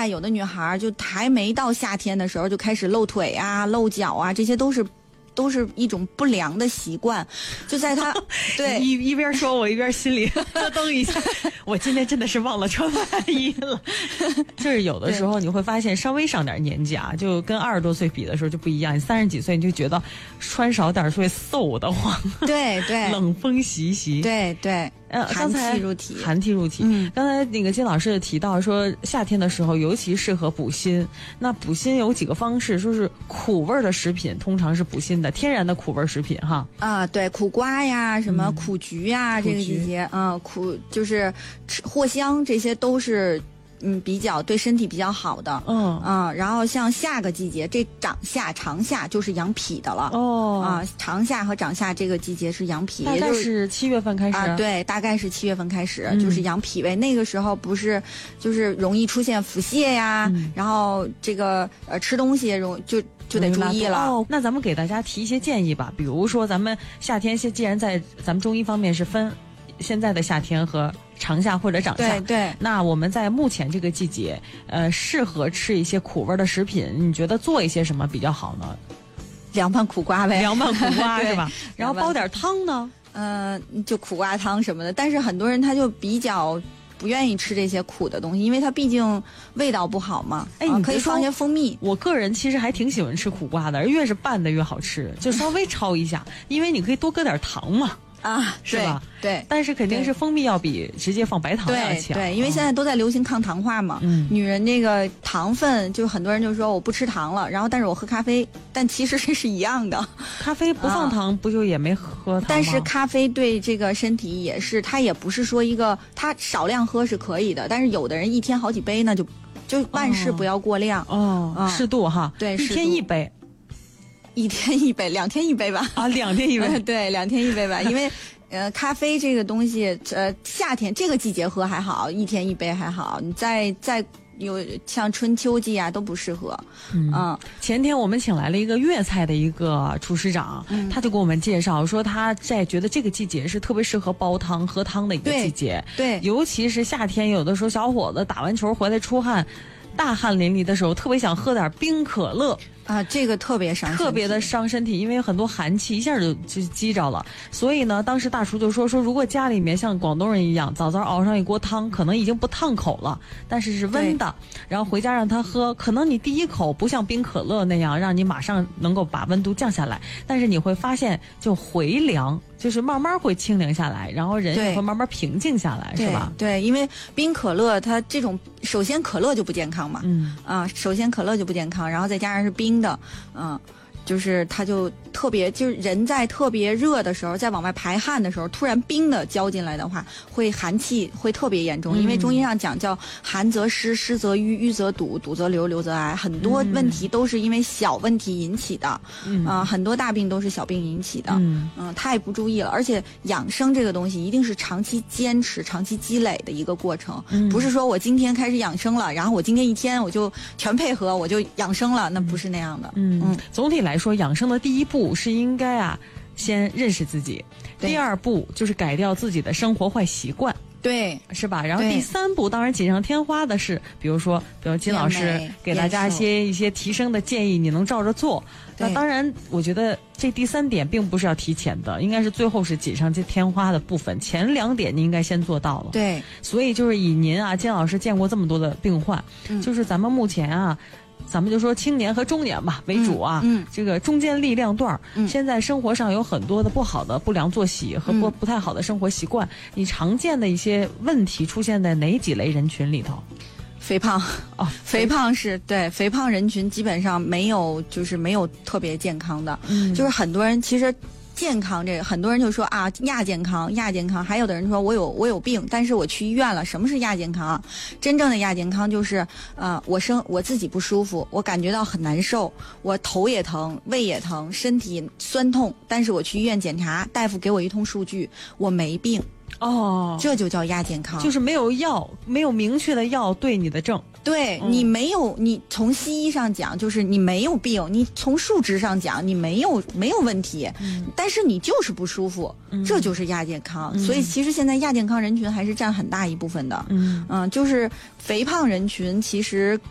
在有的女孩就还没到夏天的时候就开始露腿啊、露脚啊，这些都是一种不良的习惯，就在她对一边说我一边心里咯噔一下，我今天真的是忘了穿外衣了。就是有的时候你会发现，稍微上点年纪啊，就跟20多岁比的时候就不一样。你30几岁你就觉得穿少点会瘆得慌， 对对， 冷风习习， 对对。寒气入体， 寒气入体。刚才那个金老师提到说，夏天的时候尤其适合补心。那补心有几个方式，说是苦味的食品通常是补心的，天然的苦味食品哈。啊， 对，苦瓜呀，什么苦菊呀，这个季节，苦就是藿香，这些都是。比较对身体比较好的，然后像下个季节，这长夏就是养脾的了，长夏和长夏这个季节是养脾， 大概是7月份開始对，大概是7月份开始，就是养脾胃，那个时候不是就是容易出现腹泻呀，然后这个吃东西就得注意了。 那咱们给大家提一些建议吧，比如说咱们夏天既然在咱们中医方面是分现在的夏天和长夏或者长夏， 对， 那我们在目前这个季节，适合吃一些苦味的食品，你觉得做一些什么比较好呢？ 凉拌苦瓜呗， 凉拌苦瓜是吧？然后煲点汤呢？ 就苦瓜汤什么的。但是很多人他就比较不愿意吃这些苦的东西，因为它毕竟味道不好嘛。你可以放些蜂蜜。 我个人其实还挺喜欢吃苦瓜的，越是拌的越好吃，就稍微焯一下，因为你可以多搁点糖嘛。是吧？ 对， 但是肯定是蜂蜜要比直接放白糖要强。 对，因为现在都在流行抗糖化嘛。女人这个糖分，就很多人就说我不吃糖了，然后但是我喝咖啡，但其实这是一样的。 咖啡不放糖，不就也没喝糖吗？ 但是咖啡对这个身体也是，它也不是说它少量喝是可以的，但是有的人一天好几杯，那就万事不要过量。 适度哈。 对， 一天一杯。 1天1杯，2天1杯吧。 2天1杯。 对，2天1杯吧，因为咖啡这个东西，夏天这个季节喝还好，1天1杯还好，你再有像春秋季啊都不适合。 前天我们请来了一个粤菜的一个厨师长，他就给我们介绍说，他觉得这个季节是特别适合煲汤喝汤的一个季节。 对， 尤其是夏天，有的时候小伙子打完球回来出汗，大汗淋漓的时候，特别想喝点冰可乐。 这个特别的伤身体，因为很多寒气一下就激着了。所以呢，当时大厨就说，如果家里面像广东人一样，早熬上一锅汤，可能已经不烫口了，但是是温的，然后回家让他喝，可能你第一口不像冰可乐那样让你马上能够把温度降下来，但是你会发现就回凉，就是慢慢会清凉下来，然后人也会慢慢平静下来，是吧？ 对，因为冰可乐它这种，首先可乐就不健康嘛，首先可乐就不健康，然后再加上是冰的，就是它就特别，就是人在特别热的时候，在往外排汗的时候，突然冰的浇进来的话，会寒气会特别严重。因为中医上讲叫寒则湿，湿则瘀，瘀则堵，堵则流，流则癌，很多问题都是因为小问题引起的。很多大病都是小病引起的。太不注意了。而且养生这个东西一定是长期坚持、长期积累的一个过程，不是说我今天开始养生了，然后我今天一天我就全配合，我就养生了，那不是那样的。 总体来说，养生的第一步是应该先认识自己，第2步就是改掉自己的生活坏习惯。 对， 是吧？然后第3步当然锦上添花的是，比如金老师给大家一些提升的建议，你能照着做。那当然，我觉得这第3点并不是要提前的，应该是最后是锦上添花的部分。前2点你应该先做到了。 对， 所以就是以您金老师见过这么多的病患，就是咱们目前咱们就说青年和中年吧为主这个中间力量段，现在生活上有很多的不好的不良作息和不太好的生活习惯，你常见的一些问题出现在哪几类人群里头？ 肥胖肥胖是对，肥胖人群基本上没有特别健康的，就是很多人其实。健康这个很多人就说亚健康，还有的人说我有病，但是我去医院了。什么是亚健康？真正的亚健康就是我自己不舒服，我感觉到很难受，我头也疼，胃也疼，身体酸痛，但是我去医院检查，大夫给我一通数据，我没病。这就叫亚健康， 就是没有明确的药对你的症。 对，你没有，你从西医上讲就是你没有病，你从数值上讲你没有问题，但是你就是不舒服，这就是亚健康。所以其实现在亚健康人群还是占很大一部分的。就是肥胖人群其实